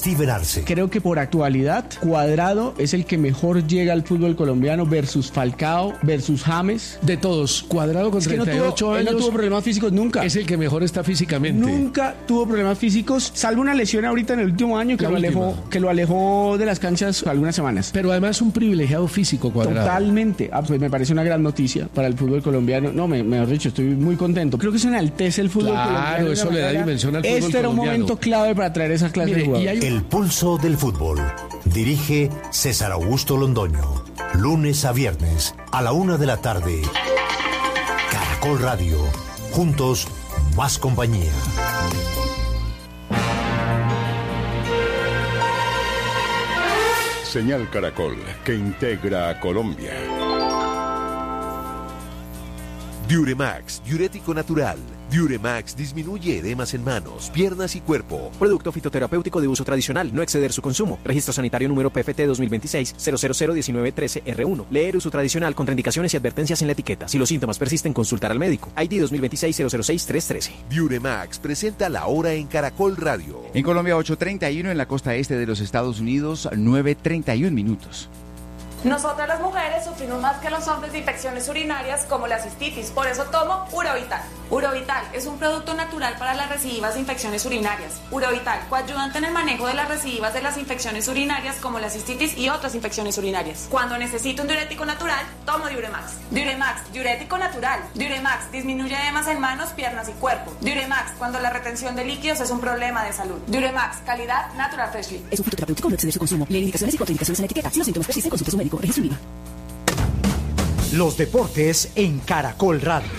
Steven Arce. Creo que por actualidad, Cuadrado es el que mejor llega al fútbol colombiano versus Falcao, versus James. De todos, Cuadrado con 38 años. Él no tuvo problemas físicos nunca. Es el que mejor está físicamente. Nunca tuvo problemas físicos, salvo una lesión ahorita en el último año que lo alejó de las canchas algunas semanas. Pero además un privilegiado físico, Cuadrado. Totalmente. Pues me parece una gran noticia para el fútbol colombiano. No, mejor dicho, estoy muy contento. Creo que eso enaltece el fútbol colombiano. Claro, eso le da dimensión al fútbol colombiano. Este era un momento clave para traer esa clase de jugadores. El pulso del fútbol. Dirige César Augusto Londoño. Lunes a viernes a la 1 de la tarde. Caracol Radio. Juntos, más compañía. Señal Caracol, que integra a Colombia. Diuremax, diurético natural. Diuremax disminuye edemas en manos, piernas y cuerpo. Producto fitoterapéutico de uso tradicional, no exceder su consumo. Registro sanitario número PFT 2026-0001913R1. Leer uso tradicional, contraindicaciones y advertencias en la etiqueta. Si los síntomas persisten, consultar al médico. ID 2026-006-313. Diuremax presenta la hora en Caracol Radio. En Colombia 8:31, en la costa este de los Estados Unidos 9:31 minutos. Nosotras las mujeres sufrimos más que los hombres de infecciones urinarias como la cistitis, por eso tomo Urovital. Urovital es un producto natural para las recidivas de infecciones urinarias. Urovital, coayudante en el manejo de las recidivas de las infecciones urinarias como la cistitis y otras infecciones urinarias. Cuando necesito un diurético natural, tomo Diuremax. Diuremax, diurético natural. Diuremax disminuye edemas en manos, piernas y cuerpo. Diuremax, cuando la retención de líquidos es un problema de salud. Diuremax, calidad Natural Freshly. Es un fitoterapéutico, no exceder su consumo. Lee indicaciones y contraindicaciones en la etiqueta. Si los síntomas persisten, consulte a su médico. Registro IVA. Los deportes en Caracol Radio.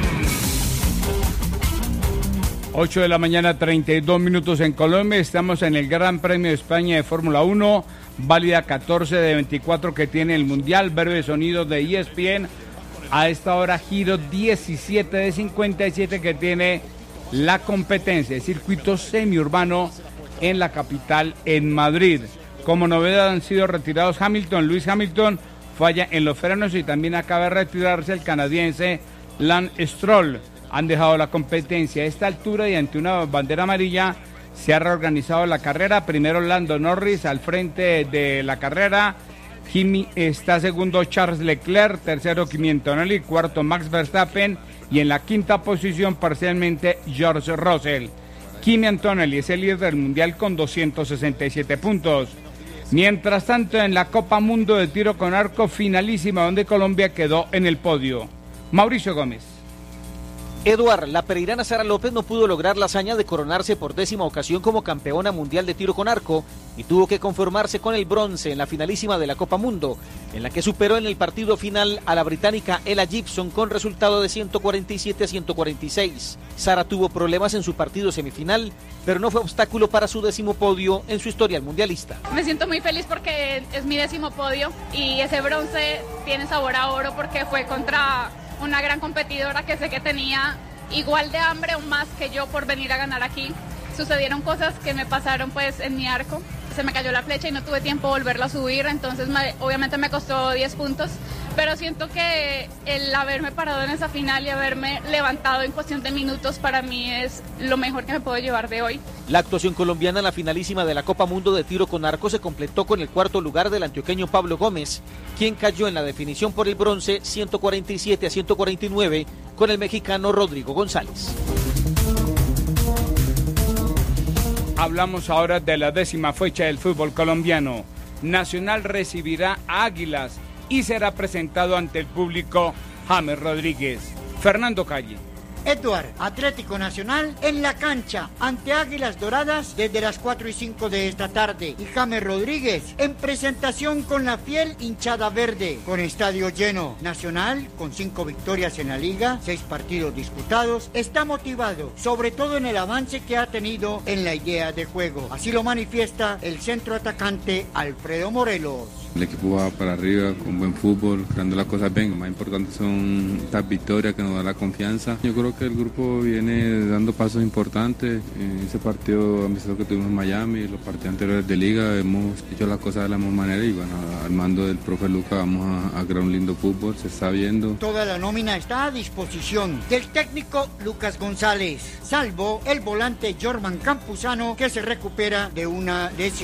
8 de la mañana, 32 minutos en Colombia. Estamos en el Gran Premio de España de Fórmula 1, válida 14 de 24 que tiene el Mundial. Breve sonido de ESPN. A esta hora, giro 17 de 57 que tiene la competencia, el circuito semiurbano en la capital, en Madrid. Como novedad han sido retirados Lewis Hamilton falla en los frenos y también acaba de retirarse el canadiense Lance Stroll. Han dejado la competencia a esta altura y ante una bandera amarilla se ha reorganizado la carrera. Primero Lando Norris al frente de la carrera. Está segundo Charles Leclerc, tercero Kimi Antonelli, cuarto Max Verstappen y en la quinta posición parcialmente George Russell. Kimi Antonelli es el líder del mundial con 267 puntos. Mientras tanto, en la Copa Mundo de Tiro con Arco, finalísima donde Colombia quedó en el podio. Mauricio Gómez. Eduard, la pereirana Sara López no pudo lograr la hazaña de coronarse por 10ª ocasión como campeona mundial de tiro con arco y tuvo que conformarse con el bronce en la finalísima de la Copa Mundo, en la que superó en el partido final a la británica Ella Gibson con resultado de 147-146. Sara tuvo problemas en su partido semifinal, pero no fue obstáculo para su 10º podio en su historia mundialista. Me siento muy feliz porque es mi 10º podio y ese bronce tiene sabor a oro porque fue contra una gran competidora que sé que tenía igual de hambre o más que yo por venir a ganar aquí. Sucedieron cosas que me pasaron pues en mi arco. Se me cayó la flecha y no tuve tiempo de volverla a subir, entonces obviamente me costó 10 puntos, pero siento que el haberme parado en esa final y haberme levantado en cuestión de minutos para mí es lo mejor que me puedo llevar de hoy. La actuación colombiana en la finalísima de la Copa Mundo de Tiro con Arco se completó con el 4º lugar del antioqueño Pablo Gómez, quien cayó en la definición por el bronce 147-149 con el mexicano Rodrigo González. Hablamos ahora de la 10ª fecha del fútbol colombiano. Nacional recibirá a Águilas y será presentado ante el público James Rodríguez. Fernando Calle. Eduard, Atlético Nacional en la cancha ante Águilas Doradas desde las 4:05 de esta tarde y James Rodríguez en presentación con la fiel hinchada verde con estadio lleno. Nacional con 5 victorias en la liga, 6 partidos disputados, está motivado sobre todo en el avance que ha tenido en la idea de juego. Así lo manifiesta el centro atacante Alfredo Morelos. El equipo va para arriba con buen fútbol, creando las cosas bien. Lo más importante son estas victorias que nos dan la confianza. Yo creo que el grupo viene dando pasos importantes. En ese partido amistoso que tuvimos en Miami, los partidos anteriores de liga, hemos hecho las cosas de la misma manera y bueno, al mando del profe Luca vamos a crear un lindo fútbol, se está viendo. Toda la nómina está a disposición del técnico Lucas González, salvo el volante Jorman Campuzano que se recupera de una lesión.